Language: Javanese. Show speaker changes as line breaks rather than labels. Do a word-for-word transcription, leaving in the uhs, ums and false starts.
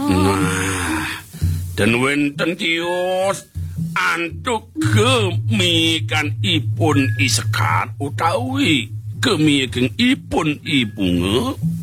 Nah, dan wenten kios antuk kemikan ipun isekat utawi kemikan ipun ibunge